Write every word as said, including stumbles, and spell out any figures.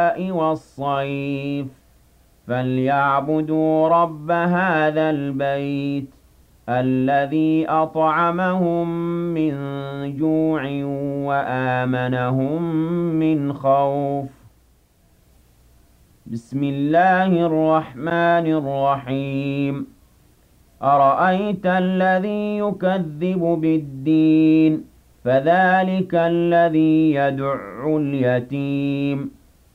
والصيف فليعبدوا رب هذا البيت الذي أطعمهم من جوع وآمنهم من خوف بسم الله الرحمن الرحيم أرأيت الذي يكذب بالدين فذلك الذي يدع اليتيم